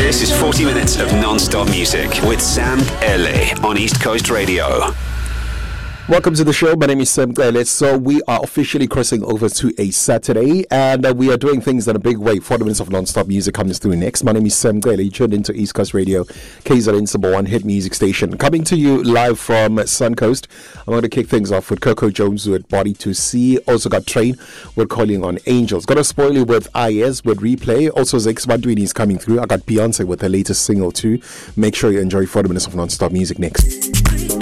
This is 40 minutes of non-stop music with Sam Ele on East Coast Radio. Welcome to the show. My name is Sam Gale. So we are officially crossing over to a Saturday, and we are doing things in a big way. 40 minutes of non-stop music comes through next. My name is Sam Gale. You tuned into East Coast Radio, KZN's number one hit music station. Coming to you live from Suncoast. I'm going to kick things off with Coco Jones with Body to See. Also got Train with Calling on Angels. Got to spoil you with Ayes with Replay. Also Zex Madwini is coming through. I got Beyonce with her latest single too. Make sure you enjoy 40 minutes of non-stop music next.